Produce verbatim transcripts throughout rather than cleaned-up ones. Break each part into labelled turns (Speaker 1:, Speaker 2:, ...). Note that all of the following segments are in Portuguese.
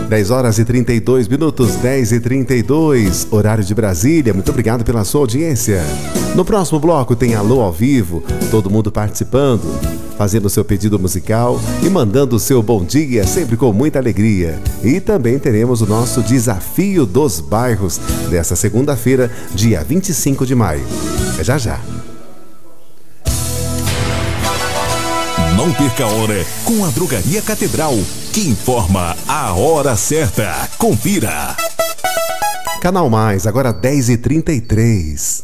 Speaker 1: dez horas e trinta e dois minutos, dez e trinta e dois, horário de Brasília. Muito obrigado pela sua audiência. No próximo bloco tem Alô ao Vivo, todo mundo participando, fazendo o seu pedido musical e mandando o seu bom dia, sempre com muita alegria. E também teremos o nosso Desafio dos Bairros, dessa segunda-feira, dia vinte e cinco de maio. É já já.
Speaker 2: Não perca a hora com a Drogaria Catedral, que informa a hora certa. Confira.
Speaker 1: Canal Mais, agora dez e trinta e três.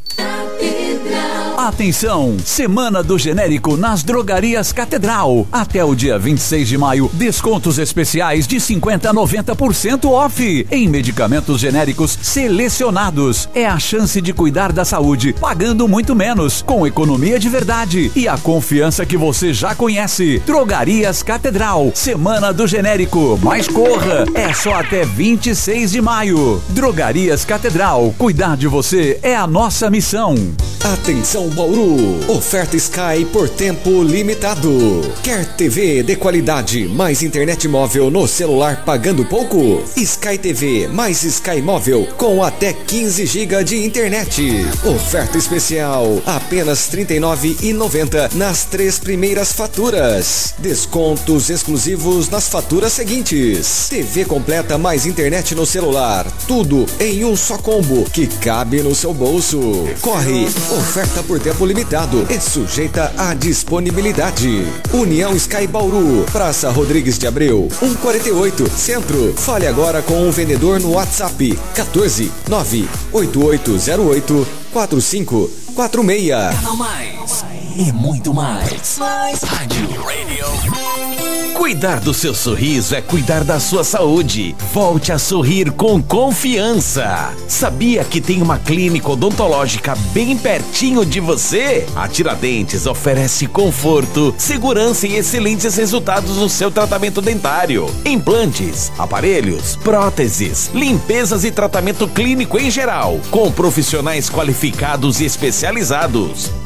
Speaker 3: Atenção! Semana do Genérico nas Drogarias Catedral. Até o dia vinte e seis de maio, descontos especiais de cinquenta a noventa por cento off em medicamentos genéricos selecionados. É a chance de cuidar da saúde, pagando muito menos, com economia de verdade e a confiança que você já conhece. Drogarias Catedral, Semana do Genérico. Mas corra! É só até vinte e seis de maio. Drogarias Catedral, cuidar de você é a nossa missão.
Speaker 4: Atenção Bauru, oferta Sky por tempo limitado. Quer T V de qualidade mais internet móvel no celular pagando pouco? Sky T V mais Sky móvel com até quinze gigas de internet. Oferta especial, apenas trinta e nove reais e noventa centavos nas três primeiras faturas. Descontos exclusivos nas faturas seguintes. T V completa mais internet no celular, tudo em um só combo que cabe no seu bolso. Corre! Oferta por tempo limitado e sujeita à disponibilidade. União Sky Bauru, Praça Rodrigues de Abreu, cento e quarenta e oito, Centro. Fale agora com um vendedor no WhatsApp quatorze, nove oito oito zero oito, quatro cinco quatro seis.
Speaker 5: Canal Mais e muito mais. Mais Rádio Radio. Cuidar do seu sorriso é cuidar da sua saúde. Volte a sorrir com confiança. Sabia que tem uma clínica odontológica bem pertinho de você? A Tiradentes oferece conforto, segurança e excelentes resultados no seu tratamento dentário. Implantes, aparelhos, próteses, limpezas e tratamento clínico em geral, com profissionais qualificados e especializados.